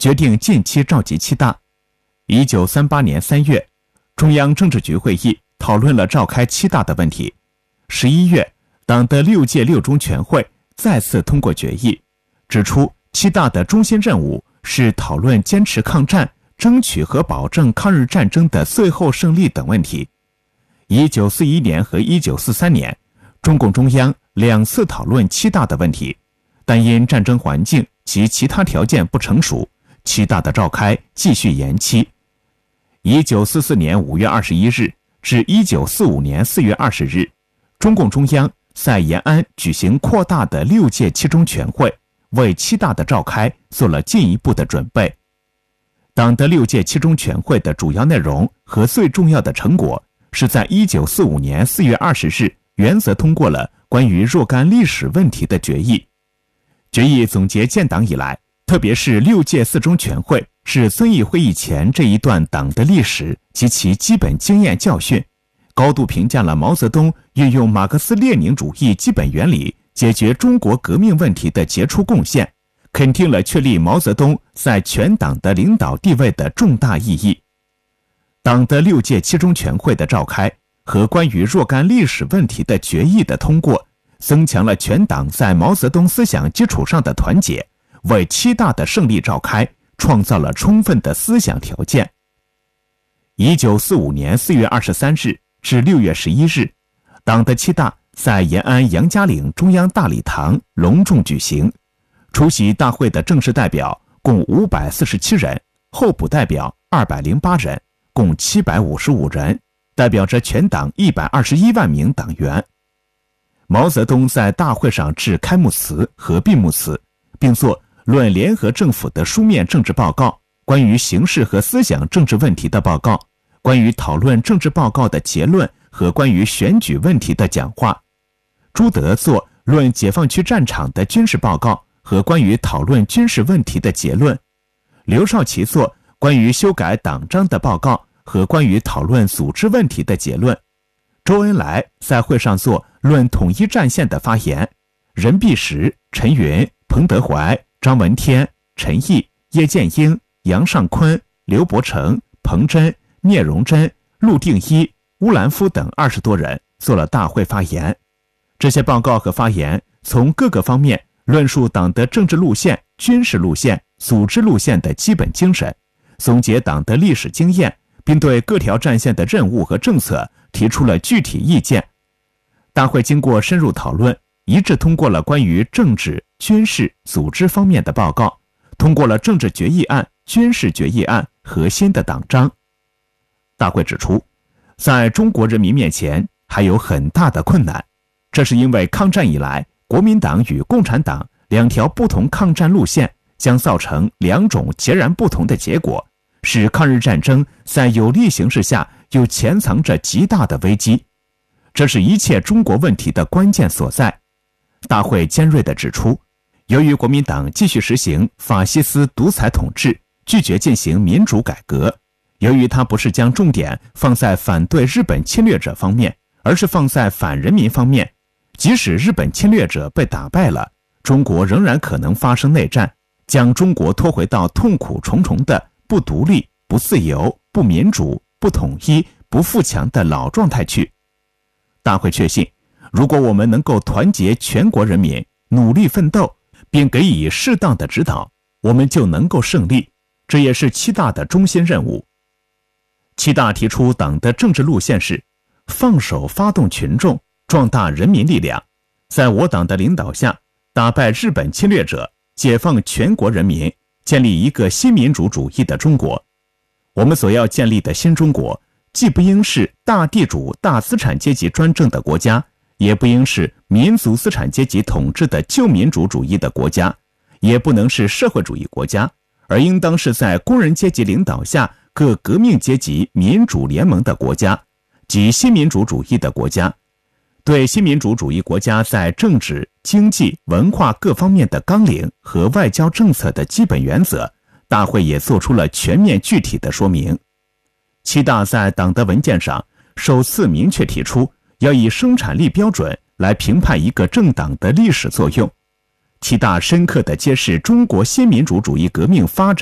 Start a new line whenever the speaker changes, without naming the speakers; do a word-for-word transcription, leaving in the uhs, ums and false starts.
决定近期召集七大。一九三八年三月，中央政治局会议讨论了召开七大的问题。十一月，党的六届六中全会再次通过决议，指出七大的中心任务是讨论坚持抗战、争取和保证抗日战争的最后胜利等问题。一九四一年和一九四三年，中共中央两次讨论七大的问题，但因战争环境及其他条件不成熟，七大的召开继续延期。一九四四年五月二十一日至一九四五年四月二十日，中共中央在延安举行扩大的六届七中全会，为七大的召开做了进一步的准备。党的六届七中全会的主要内容和最重要的成果，是在一九四五年四月二十日原则通过了关于若干历史问题的决议。决议总结建党以来，特别是六届四中全会是遵义会议前这一段党的历史及其基本经验教训，高度评价了毛泽东运用马克思列宁主义基本原理解决中国革命问题的杰出贡献，肯定了确立毛泽东在全党的领导地位的重大意义。党的六届七中全会的召开和关于若干历史问题的决议的通过，增强了全党在毛泽东思想基础上的团结，为七大的胜利召开创造了充分的思想条件。一九四五年四月二十三日至六月十一日，党的七大在延安杨家岭中央大礼堂隆重举行。出席大会的正式代表共五百四十七人，候补代表二百零八人，共七百五十五人，代表着全党一百二十一万名党员。毛泽东在大会上致开幕词和闭幕词，并作论联合政府的书面政治报告、关于形势和思想政治问题的报告、关于讨论政治报告的结论和关于选举问题的讲话。朱德作论解放区战场的军事报告和关于讨论军事问题的结论。刘少奇作关于修改党章的报告和关于讨论组织问题的结论。周恩来在会上作论统一战线的发言。任弼时、陈云、彭德怀、张闻天、陈毅、叶剑英、杨尚昆、刘伯承、彭真、聂荣臻、陆定一、乌兰夫等二十多人做了大会发言。这些报告和发言从各个方面论述党的政治路线、军事路线、组织路线的基本精神，总结党的历史经验，并对各条战线的任务和政策提出了具体意见。大会经过深入讨论，一致通过了关于政治、军事、组织方面的报告，通过了政治决议案、军事决议案和新的党章。大会指出，在中国人民面前还有很大的困难，这是因为抗战以来，国民党与共产党两条不同抗战路线将造成两种截然不同的结果，使抗日战争在有利形势下又潜藏着极大的危机，这是一切中国问题的关键所在。大会尖锐地指出，由于国民党继续实行法西斯独裁统治，拒绝进行民主改革，由于他不是将重点放在反对日本侵略者方面，而是放在反人民方面，即使日本侵略者被打败了，中国仍然可能发生内战，将中国拖回到痛苦重重的不独立、不自由、不民主、不统一、不富强的老状态去。大会确信，如果我们能够团结全国人民，努力奋斗，并给予适当的指导，我们就能够胜利。这也是七大的中心任务。七大提出党的政治路线是放手发动群众，壮大人民力量，在我党的领导下打败日本侵略者，解放全国人民，建立一个新民主主义的中国。我们所要建立的新中国，既不应是大地主大资产阶级专政的国家，也不应是民族资产阶级统治的旧民主主义的国家，也不能是社会主义国家，而应当是在工人阶级领导下各革命阶级民主联盟的国家，即新民主主义的国家。对新民主主义国家在政治、经济、文化各方面的纲领和外交政策的基本原则，大会也做出了全面具体的说明。七大在党的文件上首次明确提出，要以生产力标准来评判一个政党的历史作用。七大深刻地揭示中国新民主主义革命发展